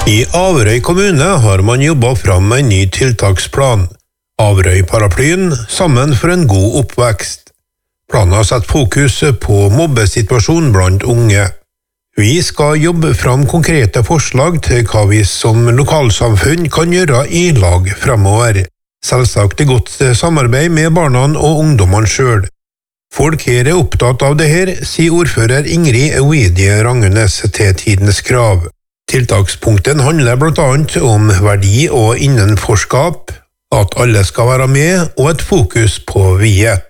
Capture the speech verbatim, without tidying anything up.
I Averøy kommune har man jobbet fram en ny tiltaksplan, Averøy-paraplyen, sammen for en god oppvekst. Planen har satt fokus på mobbesituasjonen blant unge. Vi skal jobbe fram konkrete forslag til hva vi som lokalsamfunn kan gjøre i lag fremover. Selvsagt i godt samarbeid med barna og ungdommene selv. Folk her er opptatt av det her, sier ordfører Ingrid Evidie Rangenes til Tidens Krav. Tiltakspunkten handler blant annet om verdi og innenforskap, at alle skal være med og et fokus på viet.